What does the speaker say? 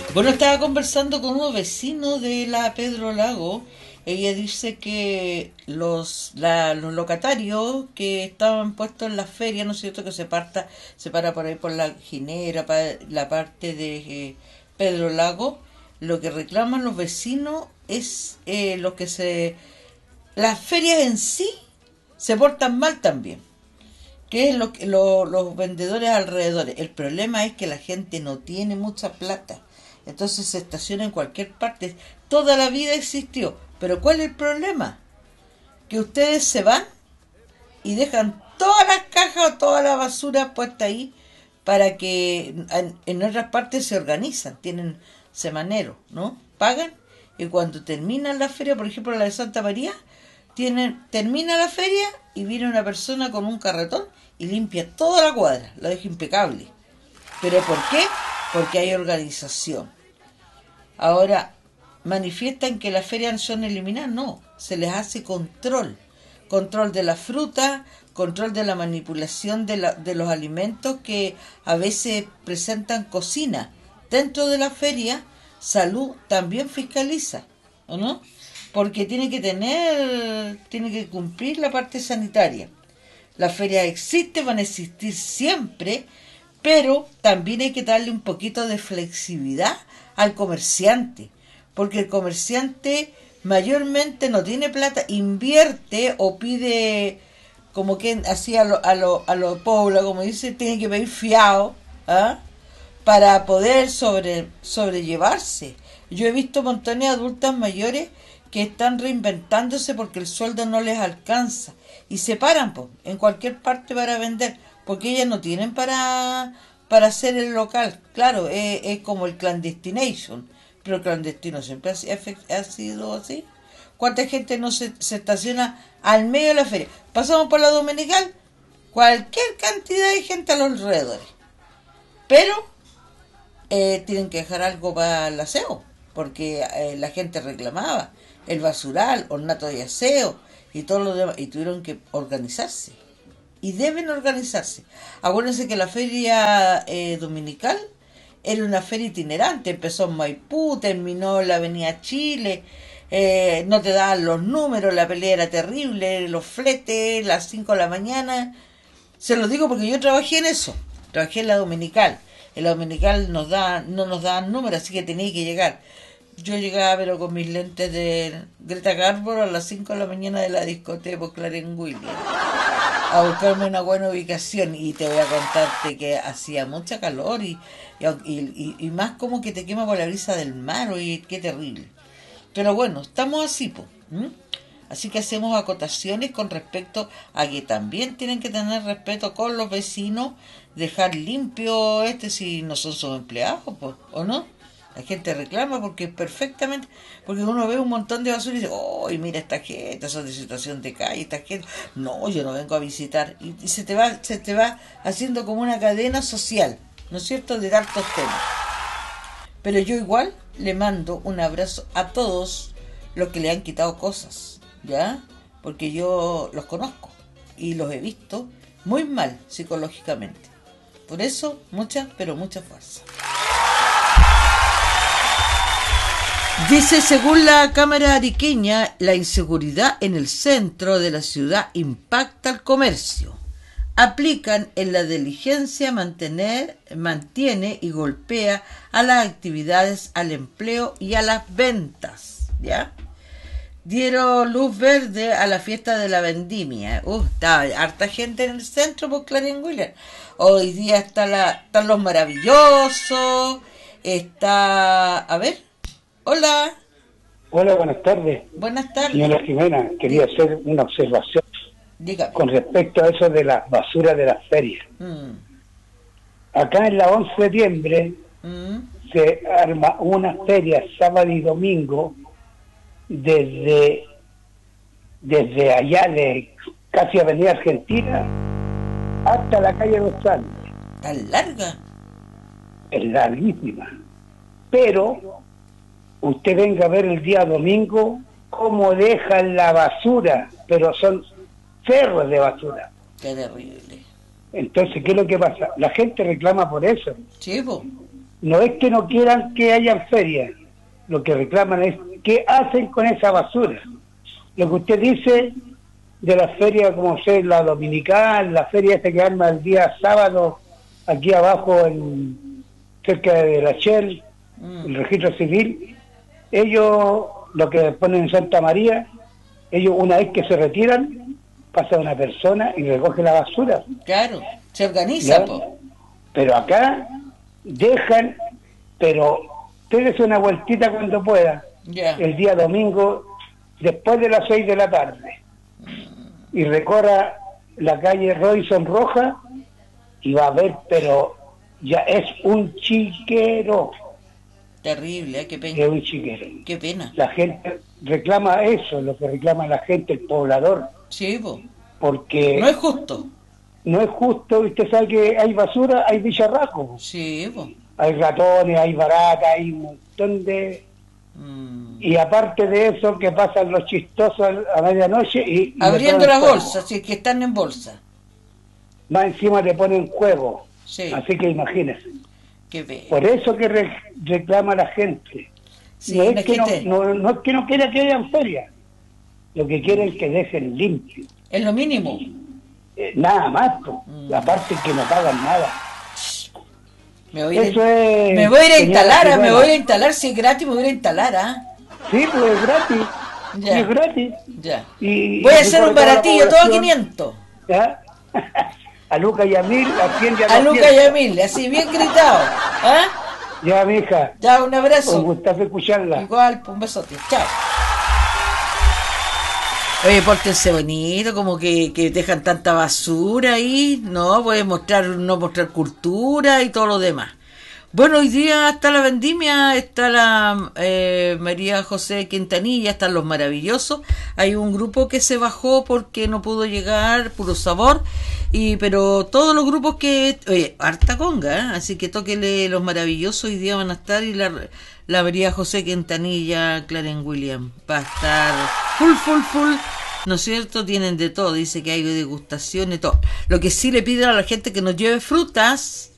Bueno, estaba conversando con unos vecinos de la Pedro Lago. Ella dice que los locatarios que estaban puestos en las ferias, ¿no es cierto?, que se para por ahí por la Ginebra, la parte de Pedro Lago, lo que reclaman los vecinos es lo que las ferias en sí se portan mal también, que es lo que los vendedores alrededores. El problema es que la gente no tiene mucha plata, entonces se estaciona en cualquier parte. Toda la vida existió, pero ¿cuál es el problema? Que ustedes se van y dejan todas las cajas o toda la basura puesta ahí, para que en otras partes se organizan, tienen semanero, ¿no? Pagan, y cuando terminan la feria, por ejemplo la de Santa María, termina la feria y viene una persona con un carretón y limpia toda la cuadra, la deja impecable. ¿Pero por qué? Porque hay organización. Ahora, manifiestan que las ferias no son eliminadas, no, se les hace control de la fruta, control de la manipulación de los alimentos que a veces presentan cocina. Dentro de la feria, salud también fiscaliza, ¿o no? Porque tiene que cumplir la parte sanitaria. Las ferias existen, van a existir siempre, pero también hay que darle un poquito de flexibilidad al comerciante, porque el comerciante mayormente no tiene plata, invierte o pide, como que así a lo pobla, como dice, tiene que pedir fiado, ¿ah?, para poder sobrellevarse. Yo he visto montones de adultas mayores que están reinventándose porque el sueldo no les alcanza y se paran en cualquier parte para vender, porque ellas no tienen para hacer el local. Claro, es como el clandestination, pero el clandestino siempre ha sido así. ¿Cuánta gente no se estaciona al medio de la feria? Pasamos por la Dominical, cualquier cantidad de gente a los alrededores, pero tienen que dejar algo para el aseo, porque la gente reclamaba el basural, ornato de aseo y todo lo demás, y tuvieron que organizarse. Y deben organizarse. Acuérdense que la feria dominical era una feria itinerante. Empezó en Maipú, terminó en la Avenida Chile. No te daban los números, la pelea era terrible, los fletes, las 5 de la mañana. Se los digo porque yo trabajé en eso. Trabajé en la dominical. En la dominical no nos daban números, así que tenía que llegar. Yo llegaba, pero con mis lentes de Greta Garbo, a las 5 de la mañana de la discoteca por Clarence Williams, a buscarme una buena ubicación. Y te voy a contarte que hacía mucha calor y más como que te quema por la brisa del mar. Oye, qué terrible. Pero bueno, estamos así, pues. Así que hacemos acotaciones con respecto a que también tienen que tener respeto con los vecinos, dejar limpio si no son sus empleados, pues, ¿o no? La gente reclama porque perfectamente, porque uno ve un montón de basura y dice, oh, mira esta gente, son de situación de calle, esta gente, no, yo no vengo a visitar, y se te va haciendo como una cadena social, ¿no es cierto?, de tantos temas. Pero yo igual le mando un abrazo a todos los que le han quitado cosas, ¿ya? Porque yo los conozco y los he visto muy mal psicológicamente. Por eso, pero mucha fuerza. Dice, según la Cámara Ariqueña, la inseguridad en el centro de la ciudad impacta al comercio. Aplican en la diligencia, mantiene y golpea a las actividades, al empleo y a las ventas, ¿ya? Dieron luz verde a la fiesta de la vendimia. Está harta gente en el centro por Clarence Williams. Hoy día están los maravillosos. A ver. Hola. Hola, buenas tardes. Buenas tardes. Señora Jimena, quería hacer una observación. Dígame. Con respecto a eso de la basura de las ferias. Acá en la 11 de septiembre se arma una feria sábado y domingo desde allá de casi Avenida Argentina hasta la calle Los Andes. ¿Tan larga? Es larguísima. Pero usted venga a ver el día domingo cómo dejan la basura, pero son cerros de basura. Qué terrible. Entonces, ¿qué es lo que pasa? La gente reclama por eso. Sí, po. no es que no quieran que haya ferias, lo que reclaman es qué hacen con esa basura. Lo que usted dice de las ferias, como sé, la dominical, la feria esta que arma el día sábado, aquí abajo, cerca de la Shell, el registro civil, ellos, lo que ponen en Santa María, ellos una vez que se retiran, pasa una persona y recoge la basura. Claro, se organiza, po. Pero acá dejan, pero pégase una vueltita cuando pueda, el día domingo, después de las 6 de la tarde, y recorra la calle Robinson Roja, y va a ver, pero ya es un chiquero. Terrible, qué pena. Es un chiquero. Qué pena. La gente reclama eso, lo que reclama la gente, el poblador. Sí, po. Porque no es justo. No es justo, usted sabe que hay basura, hay bicharracos. Sí, po. Hay ratones, hay baratas, hay un montón de... Y aparte de eso, que pasan los chistosos a medianoche y abriendo la bolsa, si es que están en bolsa. Más encima te ponen juego. Sí. Así que imagínese. Qué bello. Por eso que reclama la gente. Sí, no es que no es que no quiera que hayan feria. Lo que quiere es que dejen limpio. Es lo mínimo. Nada más, aparte que no pagan nada. Me voy a ir a instalar, si es gratis me voy a ir a instalar, ¿ah? Sí, pues es gratis. Ya. Es gratis. Ya. Y voy a hacer un baratillo, todo a 500. ¿Ya? A Luca y a Mil, a Luca y a Mil, así bien gritado. ¿Ah? Ya, mija. Ya, un abrazo. Un gustazo escucharla. Igual, un besote. Chao. Oye, pórtense bonito, como que dejan tanta basura ahí, no, pueden no mostrar cultura y todo lo demás. Bueno, hoy día está la vendimia, está la María José Quintanilla, están los maravillosos. Hay un grupo que se bajó porque no pudo llegar, puro sabor, pero todos los grupos oye, harta conga, ¿eh? Así que tóquele los maravillosos, hoy día van a estar, y la María José Quintanilla, Claren William, va a estar full, ¿no es cierto? Tienen de todo, dice que hay degustación y todo. Lo que sí le piden a la gente que nos lleve frutas,